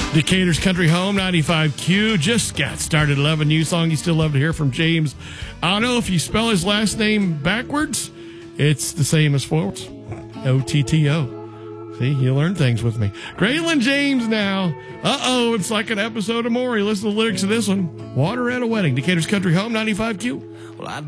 Decatur's Country Home, 95Q. Just got started. 11 new song you still love to hear from James Otto. If you spell his last name backwards, it's the same as forwards. O-T-T-O. See, you learn things with me. Graylin James now. Uh-oh, it's like an episode of Maury. Listen to the lyrics of this one. Water at a Wedding. Decatur's Country Home, 95Q. Well,